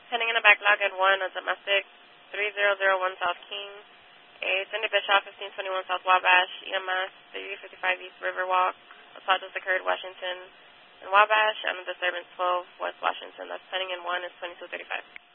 Pending in a backlog at 1, a domestic 3001 South King, a Cindy Bischoff 1521 South Wabash, EMS 355 East Riverwalk. Assault just occurred Washington and Wabash, and a disturbance 12 West Washington. That's pending in 1 is 2235.